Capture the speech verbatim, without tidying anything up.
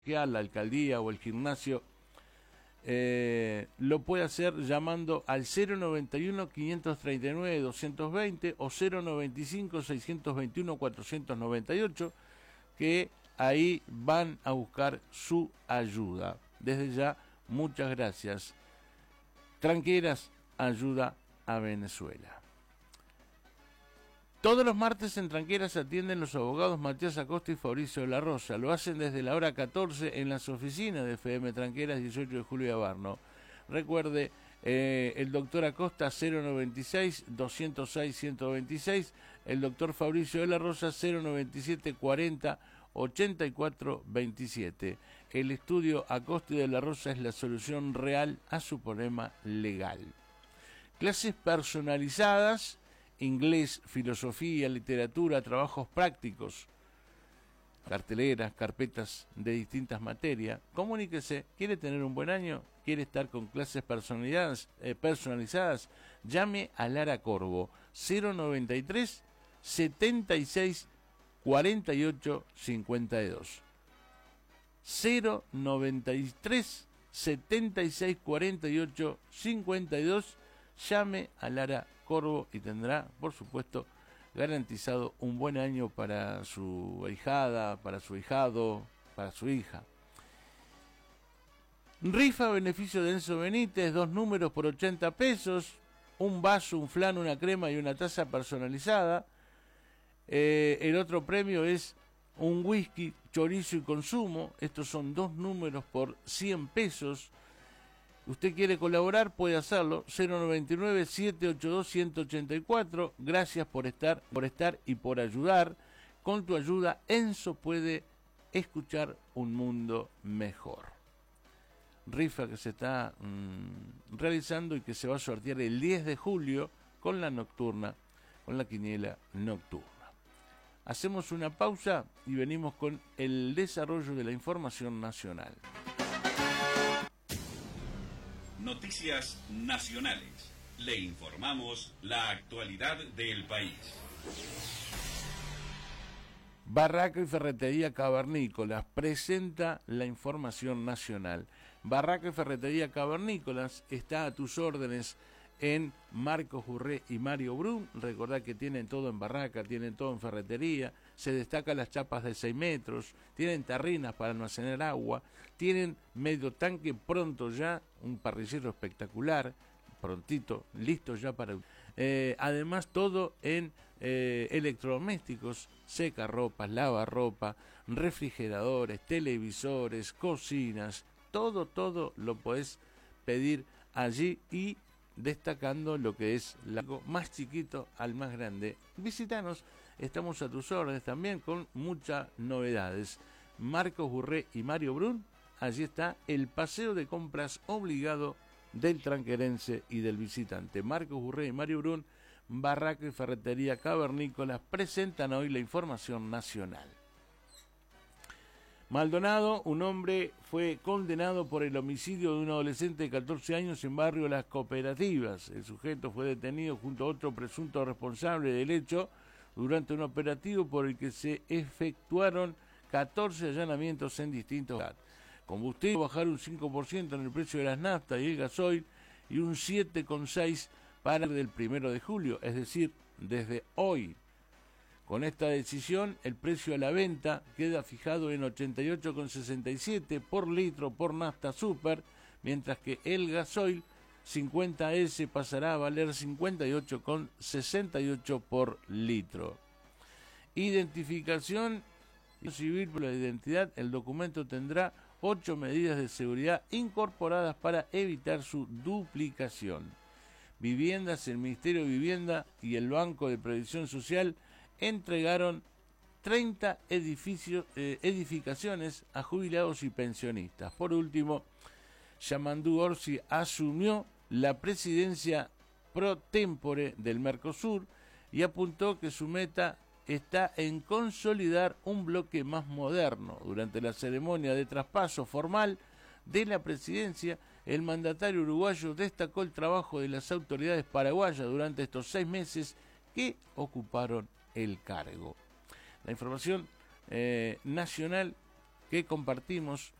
la alcaldía o el gimnasio, eh, lo puede hacer llamando al cero noventa y uno, quinientos treinta y nueve, doscientos veinte o cero noventa y cinco, seiscientos veintiuno, cuatrocientos noventa y ocho, que ahí van a buscar su ayuda. Desde ya, muchas gracias. Tranqueras ayuda a Venezuela. Todos los martes en Tranqueras atienden los abogados Matías Acosta y Fabricio de la Rosa. Lo hacen desde la hora catorce en las oficinas de F M Tranqueras, dieciocho de julio de Abarno. Recuerde, eh, el doctor Acosta cero noventa y seis, doscientos seis, ciento veintiséis, el doctor Fabricio de la Rosa cero noventa y siete, cuarenta, ochenta y cuatro, veintisiete. El estudio Acosta y de la Rosa es la solución real a su problema legal. Clases personalizadas, inglés, filosofía, literatura, trabajos prácticos, carteleras, carpetas de distintas materias. Comuníquese, ¿quiere tener un buen año? ¿Quiere estar con clases personalizadas? Eh, personalizadas? Llame a Lara Corvo, cero noventa y tres, setenta y seis, cuarenta y ocho, cincuenta y dos. cero noventa y tres, setenta y seis, cuarenta y ocho, cincuenta y dos. Llame a Lara Corvo y tendrá, por supuesto, garantizado un buen año para su ahijada, para su ahijado, para su hija. Rifa a beneficio de Enzo Benítez, dos números por ochenta pesos, un vaso, un flan, una crema y una taza personalizada. Eh, el otro premio es un whisky, chorizo y consumo. Estos son dos números por cien pesos. Usted quiere colaborar, puede hacerlo, cero noventa y nueve, setecientos ochenta y dos, ciento ochenta y cuatro. Gracias por estar, por estar y por ayudar. Con tu ayuda, Enzo puede escuchar un mundo mejor. Rifa que se está mmm, realizando y que se va a sortear el diez de julio con la nocturna, con la quiniela nocturna. Hacemos una pausa y venimos con el desarrollo de la información nacional. Noticias nacionales. Le informamos la actualidad del país. Barraca y Ferretería Cavernícolas presenta la información nacional. Barraca y Ferretería Cavernícolas está a tus órdenes en Marcos Burré y Mario Brun. Recordad que tienen todo en barraca, tienen todo en ferretería, se destacan las chapas de seis metros, tienen tarrinas para almacenar agua, tienen medio tanque pronto ya, un parrillero espectacular, prontito, listo ya para... Eh, además todo en eh, electrodomésticos, secarropas, lavarropa, refrigeradores, televisores, cocinas, todo, todo lo podés pedir allí y destacando lo que es algo más chiquito al más grande. Visítanos, estamos a tus órdenes también con muchas novedades. Marcos Burré y Mario Brun, allí está el paseo de compras obligado del tranquerense y del visitante. Marcos Burré y Mario Brun, Barraca y Ferretería Cavernícolas presentan hoy la información nacional. Maldonado, un hombre fue condenado por el homicidio de un adolescente de catorce años en barrio Las Cooperativas. El sujeto fue detenido junto a otro presunto responsable del hecho durante un operativo por el que se efectuaron catorce allanamientos en distintos lugares. Combustible bajar un cinco por ciento en el precio de las naftas y el gasoil y un siete coma seis por ciento para el del primero de julio, es decir, desde hoy. Con esta decisión, el precio a la venta queda fijado en ochenta y ocho coma sesenta y siete por litro por nafta super, mientras que el gasoil cincuenta ese pasará a valer cincuenta y ocho coma sesenta y ocho por litro. Identificación civil por la identidad. El documento tendrá ocho medidas de seguridad incorporadas para evitar su duplicación. Viviendas, el Ministerio de Vivienda y el Banco de Previsión Social entregaron treinta edificios, eh, edificaciones a jubilados y pensionistas. Por último, Yamandú Orsi asumió la presidencia pro tempore del Mercosur y apuntó que su meta está en consolidar un bloque más moderno. Durante la ceremonia de traspaso formal de la presidencia, el mandatario uruguayo destacó el trabajo de las autoridades paraguayas durante estos seis meses que ocuparon el cargo. La información eh, nacional que compartimos